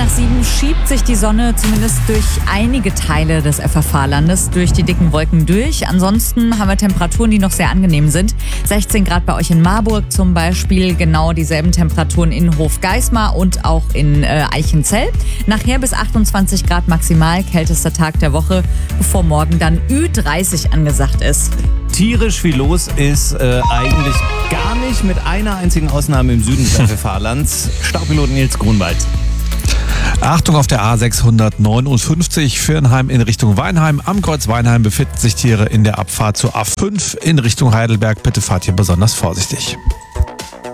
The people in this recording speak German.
7 schiebt sich die Sonne zumindest durch einige Teile des FFH-Landes durch die dicken Wolken durch. Ansonsten haben wir Temperaturen, die noch sehr angenehm sind. 16 Grad bei euch in Marburg zum Beispiel, genau dieselben Temperaturen in Hofgeismar und auch in Eichenzell. Nachher bis 28 Grad maximal, kältester Tag der Woche, bevor morgen dann Ü30 angesagt ist. Tierisch viel los ist eigentlich gar nicht, mit einer einzigen Ausnahme im Süden des FFH-Lands. Staupilot Nils Grunwald. Achtung auf der A659 Firnheim in Richtung Weinheim. Am Kreuz Weinheim befinden sich Tiere in der Abfahrt zur A5 in Richtung Heidelberg. Bitte fahrt hier besonders vorsichtig.